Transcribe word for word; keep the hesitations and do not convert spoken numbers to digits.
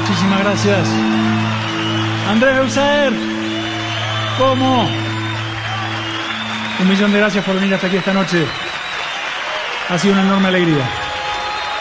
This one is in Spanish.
muchísimas gracias. Andrés Beusaer, ¿cómo? Un millón de gracias por venir hasta aquí esta noche. Ha sido una enorme alegría.